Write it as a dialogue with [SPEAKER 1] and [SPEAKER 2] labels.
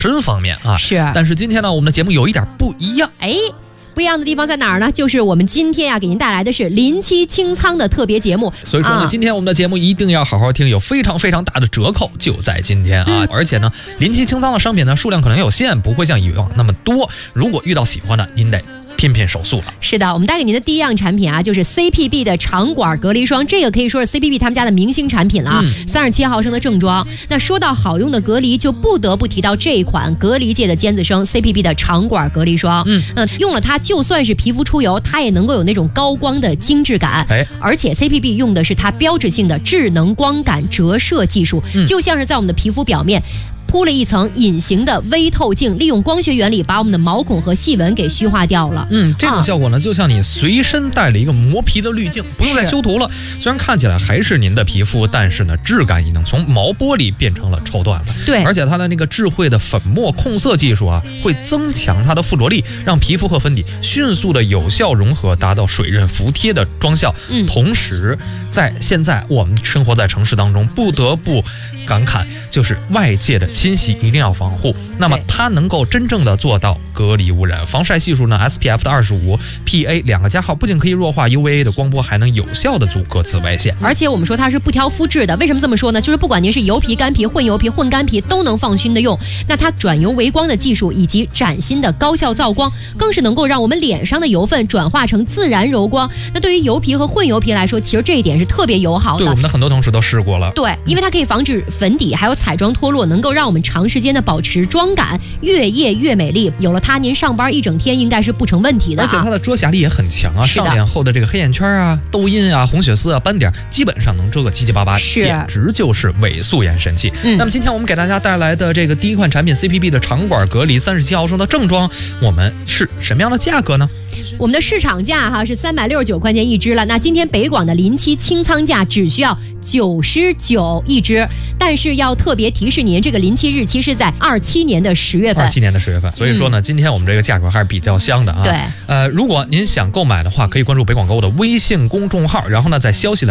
[SPEAKER 1] 身方面啊。
[SPEAKER 2] 是，
[SPEAKER 1] 但是今天呢，我们的节目有一点不一样。
[SPEAKER 2] 不一样的地方在哪儿呢？就是我们今天给您带来的是临期清仓的特别节目。
[SPEAKER 1] 所以说呢，今天我们的节目一定要好好听，有非常非常大的折扣就在今天啊！而且呢，临期清仓的商品呢数量可能有限，不会像以往那么多。如果遇到喜欢的，您得拼拼手速了。
[SPEAKER 2] 是的，我们带给您的第一样产品就是 CPB 的长管隔离霜，这个可以说是 CPB 他们家的明星产品了啊，37毫升的正装。那说到好用的隔离，就不得不提到这一款隔离界的尖子生 CPB 的长管隔离霜。用了它，就算是皮肤出油，它也能够有那种高光的精致感。而且 CPB 用的是它标志性的智能光感折射技术，就像是在我们的皮肤表面铺了一层隐形的微透镜，利用光学原理把我们的毛孔和细纹给虚化掉了。
[SPEAKER 1] 这种效果呢，就像你随身带了一个磨皮的滤镜，不用再修图了。虽然看起来还是您的皮肤，但是呢，质感已经从毛玻璃变成了绸缎了。
[SPEAKER 2] 对，
[SPEAKER 1] 而且它的那个智慧的粉末控色技术会增强它的附着力，让皮肤和粉底迅速的有效融合，达到水润服帖的妆效。同时，在现在我们生活在城市当中，不得不感慨，就是外界的侵袭一定要防护。那么它能够真正的做到隔离污染，防晒系数呢 SPF 的25 PA 2个加号，不仅可以弱化 UVA 的光波，还能有效的阻隔紫外线。
[SPEAKER 2] 而且我们说它是不挑肤质的，为什么这么说呢？就是不管您是油皮、干皮、混油皮、混干皮，都能放心的用。那它转油为光的技术以及崭新的高效造光，更是能够让我们脸上的油分转化成自然柔光。那对于油皮和混油皮来说，其实这一点是特别友好的。
[SPEAKER 1] 对，我们的很多同事都试过了。
[SPEAKER 2] 对，因为它可以防止粉底还有彩妆脱落，能够让我们长时间的保持妆感，越夜越美丽。有了它，您上班一整天应该是不成问题的。
[SPEAKER 1] 而且它的遮瑕力也很强啊，上脸后的这个黑眼圈痘印红血丝斑点，基本上能遮个七七八八，简直就是伪素颜神器。那么今天我们给大家带来的这个第一款产品 CPB 的长管隔离37毫升的正装，我们是什么样的价格呢？
[SPEAKER 2] 我们的市场价是369块钱一支了。那今天北广的临期清仓价只需要99一支，但是要特别提示您，这个临期日期是在27年的10月份。
[SPEAKER 1] 27年的10月份，所以说呢，今天我们这个价格还是比较香的啊。
[SPEAKER 2] 对，
[SPEAKER 1] 如果您想购买的话，可以关注北广购的微信公众号，然后呢，在消息栏